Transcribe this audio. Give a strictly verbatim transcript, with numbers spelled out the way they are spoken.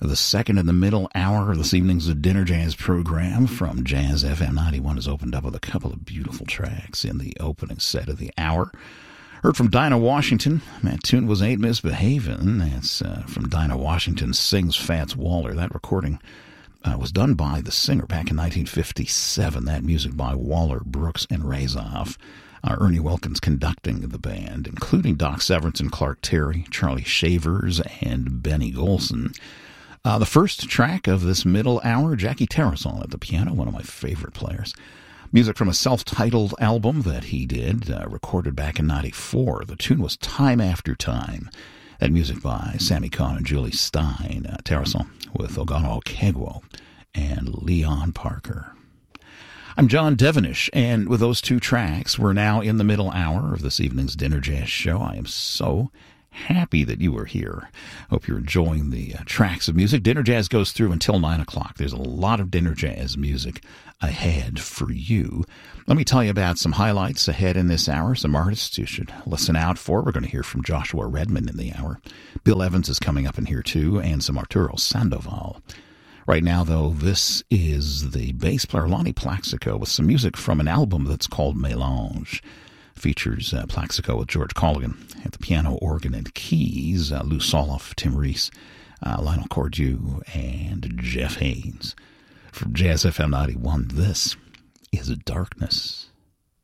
The second in the middle hour of this evening's Dinner Jazz program from Jazz F M ninety-one is opened up with a couple of beautiful tracks in the opening set of the hour. Heard from Dinah Washington. That tune was Ain't Misbehavin'. That's uh, from Dinah Washington Sings Fats Waller. That recording uh, was done by the singer back in nineteen fifty-seven. That music by Waller, Brooks, and Razoff. Uh, Ernie Wilkins conducting the band, including Doc Severinsen, Clark Terry, Charlie Shavers, and Benny Golson. Uh, the first track of this middle hour, Jackie Tarasol at the piano, one of my favorite players. Music from a self-titled album that he did, uh, recorded back in ninety-four. The tune was Time After Time. That music by Sammy Kahn and Julie Stein. Uh, Tarasol with Ogano Okegwo and Leon Parker. I'm John Devenish, and with those two tracks, we're now in the middle hour of this evening's Dinner Jazz show. I am so happy that you are here. Hope you're enjoying the uh, tracks of music. Dinner Jazz goes through until nine o'clock. There's a lot of Dinner Jazz music ahead for you. Let me tell you about some highlights ahead in this hour, some artists you should listen out for. We're going to hear from Joshua Redman in the hour. Bill Evans is coming up in here, too, and some Arturo Sandoval. Right now, though, this is the bass player Lonnie Plaxico with some music from an album that's called Mélange. Features uh, Plaxico with George Colligan at the piano, organ, and keys, uh, Lou Soloff, Tim Reese, uh, Lionel Cordew, and Jeff Haynes. From Jazz F M ninety-one, this is Darkness.